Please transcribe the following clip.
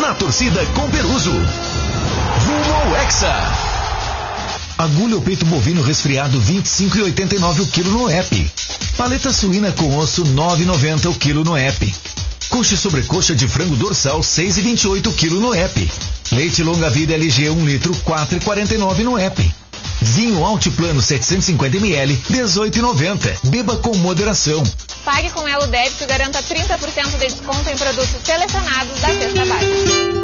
na torcida com Peruso. Rumo ao Hexa. Agulha ou peito bovino resfriado 25,89 o quilo no EP. Paleta suína com osso 9,90 o quilo no EP. Coxa e sobrecoxa de frango dorsal 6,28 o quilo no EP. Leite longa vida LG 1 litro 4,49 no EP. Vinho Altiplano 750 ml 18,90. Beba com moderação. Pague com Elo Débito e garanta 30% de desconto em produtos selecionados da cesta básica.